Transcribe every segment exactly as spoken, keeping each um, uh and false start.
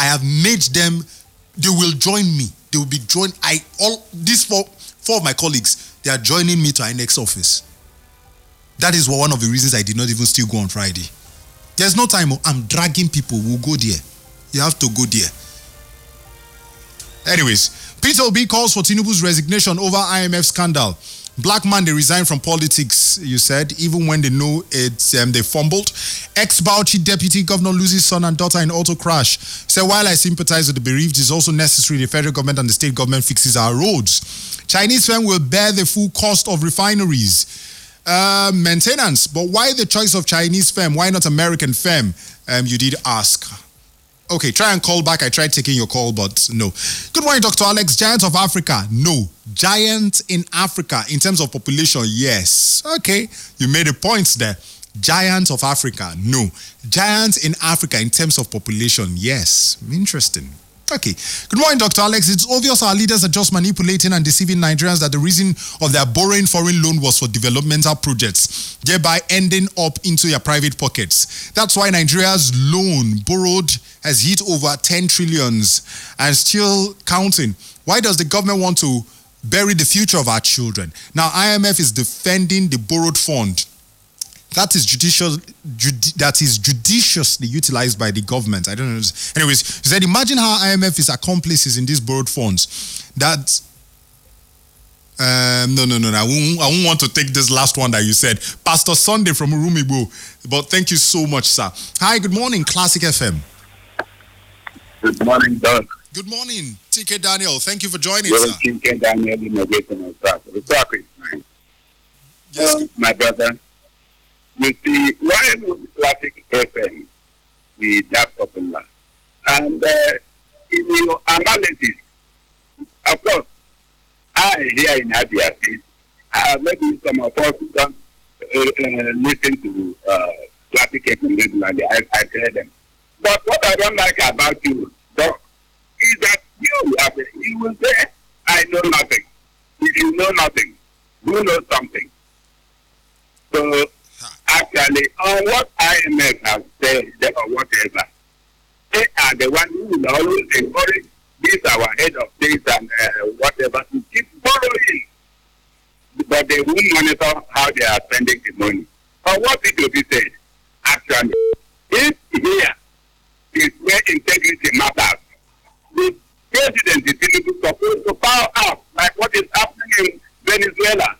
have made them, they will join me. They will be joined. I all these four four of my colleagues, they are joining me to I N E C's office. That is one of the reasons I did not even still go on Friday. There's no time. I'm dragging people. We'll go there. You have to go there. Anyways, Peter Obi calls for Tinubu's resignation over I M F scandal. Black man, they resign from politics, you said, even when they know it's um, they fumbled. Ex-Bauchi deputy governor loses son and daughter in auto crash. Said, while I sympathize with the bereaved, it's also necessary the federal government and the state government fixes our roads. Chinese firm will bear the full cost of refineries. Uh, maintenance, but why the choice of Chinese firm? Why not American firm? Um, you did ask. Okay, try and call back. I tried taking your call, but no. Good morning, Doctor Alex. Giant of Africa? No. Giant in Africa in terms of population? Yes. Okay, you made a point there. Giant of Africa? No. Giant in Africa in terms of population? Yes. Interesting. Okay. Good morning, Doctor Alex. It's obvious our leaders are just manipulating and deceiving Nigerians that the reason of their borrowing foreign loan was for developmental projects, thereby ending up into their private pockets. That's why Nigeria's loan borrowed has hit over ten trillions and still counting. Why does the government want to bury the future of our children? Now, I M F is defending the borrowed fund. That is judicial. Judi- that is judiciously utilized by the government. I don't know. Anyways, he said, imagine how I M F is accomplices in these borrowed funds. That um, no, no, no, no. I won't, I won't want to take this last one that you said, Pastor Sunday from Urumibo. But thank you so much, sir. Hi, good morning, Classic F M. Good morning, Doug. Good morning, T K Daniel. Thank you for joining, You're sir. T K Daniel in the Classic. Yes, um, my brother. You see, why would Classic F M be that popular? And uh, in your analysis, of course, I here in Abia State, uh, maybe some of us don't uh, uh, listen to uh, Classic F M regularly. I, I tell them. But what I don't like about you, Doc, is that you, you will say, I know nothing. If you know nothing, you know something. So, actually, on what I M F has said or whatever, they are the ones who will always encourage this, our head of state and uh, whatever, to keep borrowing. But they won't monitor how they are spending the money. But what it will be said, actually, if here is where integrity matters, the president is supposed to power out, like what is happening in Venezuela.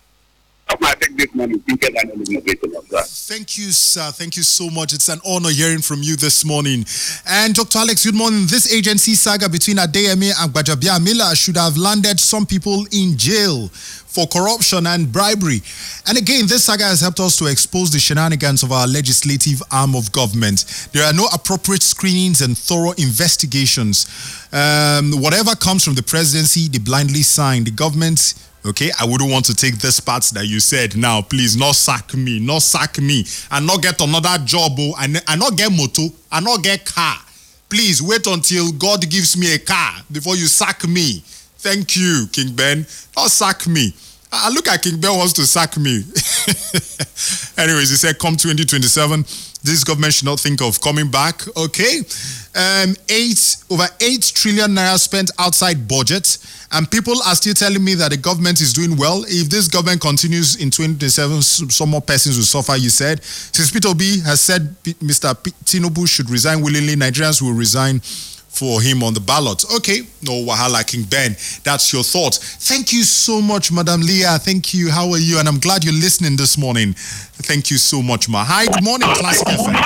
Thank you, sir. Thank you so much. It's an honor hearing from you this morning. And Doctor Alex, good morning. This agency saga between Adeyemi and Gbajabiamila should have landed some people in jail for corruption and bribery. And again, this saga has helped us to expose the shenanigans of our legislative arm of government. There are no appropriate screenings and thorough investigations. Um, whatever comes from the presidency, they blindly sign. The government... Okay, I wouldn't want to take this part that you said. Now, please, not sack me, not sack me, and not get another job, oh, and, and not get motor, and not get car. Please, wait until God gives me a car before you sack me. Thank you, King Ben. Not sack me. I look at King Ben wants to sack me. Anyways, he said, come twenty twenty-seven, this government should not think of coming back. Okay. Um, eight, over eight trillion naira spent outside budget. And people are still telling me that the government is doing well. If this government continues in twenty twenty-seven, some more persons will suffer, you said. Since Peter Obi has said Mister P- Tinubu should resign willingly, Nigerians will resign for him on the ballot. Okay, no wahala, King Ben. That's your thought. Thank you so much, Madam Leah. Thank you. How are you? And I'm glad you're listening this morning. Thank you so much, ma. Hi, good morning, Classic F M.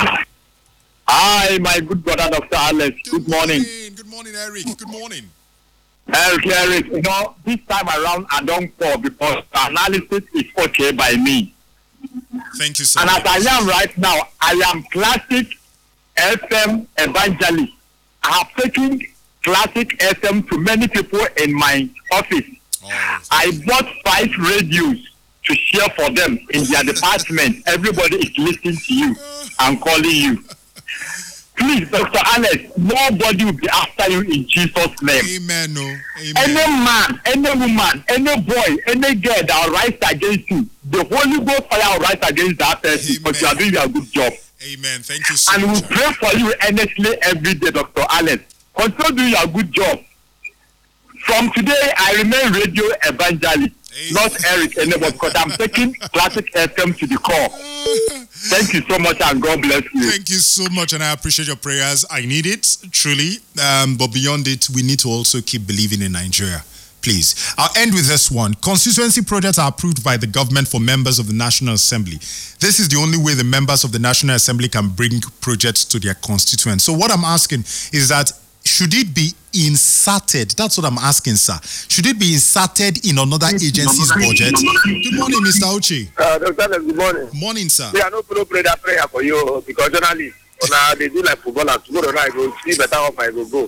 Hi, my good brother, Doctor Alex. Good, good morning. morning. Good morning, Eric. Good morning. Eric, Eric, you know, this time around I don't fall because the analysis is okay by me. Thank you so and much. And as I am right now, I am Classic F M evangelist. I have taken Classic F M to many people in my office. Oh, I bought five radios to share for them in their department. Everybody is listening to you and calling you. Please, Doctor Alex, nobody will be after you in Jesus' name. Amen. No. Amen. Any man, any woman, any boy, any girl that will rise against you, the Holy Ghost fire will rise against that person, but you are doing a good job. Amen. Thank you so and much. And we pray for you earnestly every day, Doctor Alex. Continue doing your good job. From today, I remain radio evangelist, hey. Not Eric anymore, because I'm taking Classic F M to the core. Thank you so much, and God bless you. Thank you so much, and I appreciate your prayers. I need it, truly. Um, but beyond it, we need to also keep believing in Nigeria. Please. I'll end with this one. Constituency projects are approved by the government for members of the National Assembly. This is the only way the members of the National Assembly can bring projects to their constituents. So what I'm asking is that, should it be inserted? That's what I'm asking, sir. Should it be inserted in another agency's budget? Good morning, Mister Uche. Uh, Doctor, good morning. Morning, sir. We are not going to pray that prayer for you because journalists, now they do like football and tomorrow night I go see better off I go go.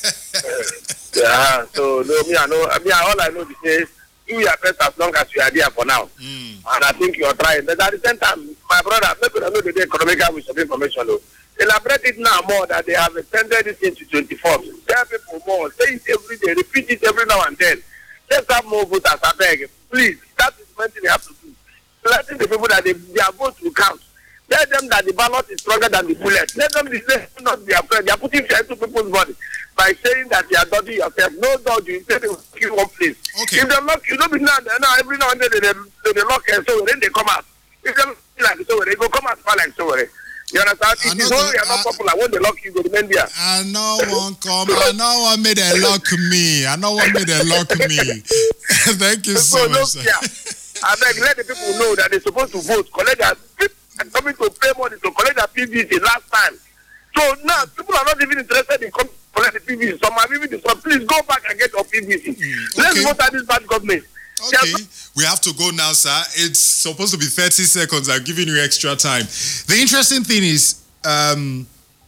Yeah, so no, me I know. I mean, all I know is do your best as long as you are there for now. Mm. And I think you are trying. But at the same time, my brother, maybe I know the economic with some information. Though. Elaborate it now more that they have extended it into twenty-fourth. Tell people more. Say it every day. Repeat it every now and then. Let's have more voters. I beg. Please. That is one thing they have to do. Letting the people that they, their votes will count. Tell them that the ballot is stronger than the bullet. Let them be not be afraid. They are putting fear into people's body by saying that they are dodging yourself. No dodge. You say they will kill one place. Okay. If they lock, you don't be now. Now every now and then they, they, they lock and so then they come out. If they lock like so, they go come out far like so. You understand? It is only you are not popular when they lock you, go remain there. I know one come. I know one made a lock me. I know one made a lock me. Thank you so, so much. I beg, let the people know that they're supposed to vote. Collect their people are coming to pay money to collect their P V C last time. So now people are not even interested in coming to collect the P V C. Some are even so please go back and get your P V C. Mm, okay. Let's vote at this bad government. Okay, we have to go now, sir. It's supposed to be thirty seconds. I'm giving you extra time. The interesting thing is, um,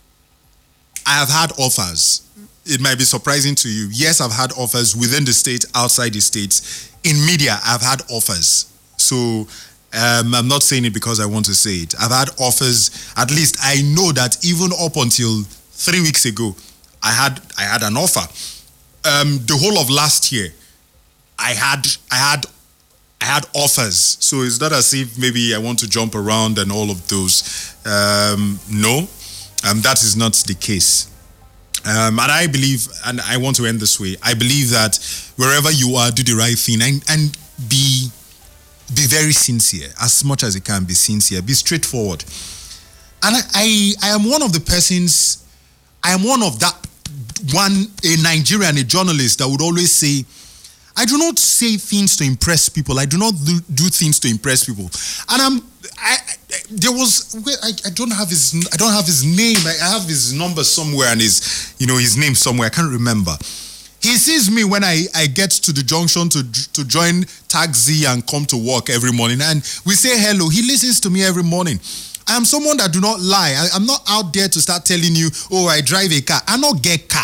I have had offers. It might be surprising to you. Yes, I've had offers within the state, outside the states. In media, I've had offers. So um, I'm not saying it because I want to say it. I've had offers. At least I know that even up until three weeks ago, I had I had an offer. Um, the whole of last year, I had I had I had offers. So it's not as if maybe I want to jump around and all of those. Um, no, um, that is not the case. Um, and I believe, and I want to end this way, I believe that wherever you are, do the right thing and, and be be very sincere, as much as you can be sincere, be straightforward. And I, I, I am one of the persons, I am one of that one, a Nigerian, a journalist that would always say, I do not say things to impress people. I do not do, do things to impress people. And I'm, I, I there was, I, I don't have his, I don't have his name. I, I have his number somewhere and his, you know, his name somewhere. I can't remember. He sees me when I, I get to the junction to to join taxi and come to work every morning. And we say hello. He listens to me every morning. I am someone that do not lie. I, I'm not out there to start telling you, oh, I drive a car. I don't get car.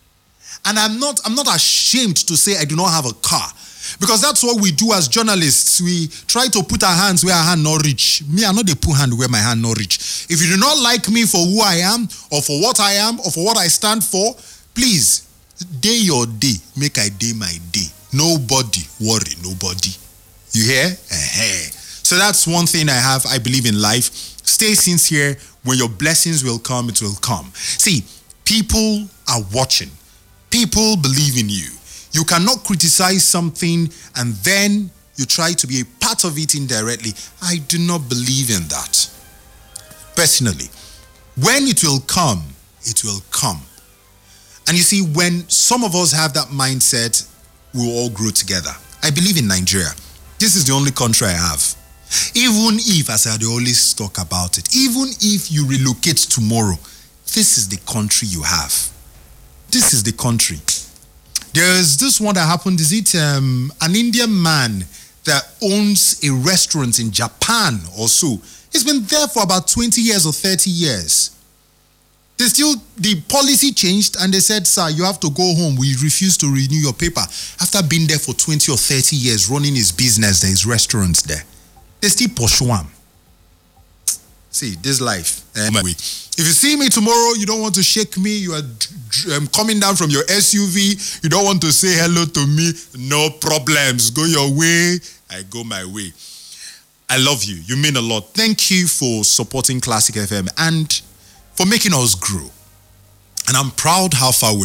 And I'm not, I'm not ashamed to say I do not have a car. Because that's what we do as journalists. We try to put our hands where our hand not reach. Me, I know they put hand where my hand not reach. If you do not like me for who I am, or for what I am, or for what I stand for, please, day your day, make I day my day. Nobody worry, nobody. You hear? Uh-huh. So that's one thing I have, I believe in life. Stay sincere. When your blessings will come, it will come. See, people are watching. People believe in you. You cannot criticize something and then you try to be a part of it indirectly. I do not believe in that. Personally, when it will come, it will come. And you see, when some of us have that mindset, we'll all grow together. I believe in Nigeria. This is the only country I have. Even if, as I always talk about it, even if you relocate tomorrow, this is the country you have. This is the country. There's this one that happened. Is it um, an Indian man that owns a restaurant in Japan or so? He's been there for about twenty years or thirty years. They still, the policy changed and they said, sir, you have to go home. We refuse to renew your paper. After being there for twenty or thirty years, running his business, there is restaurants there. They still pursue him. See, this life. Anyway, if you see me tomorrow, you don't want to shake me, you are um, coming down from your S U V, you don't want to say hello to me, no problems. Go your way, I go my way. I love you. You mean a lot. Thank you for supporting Classic F M and for making us grow. And I'm proud how far we're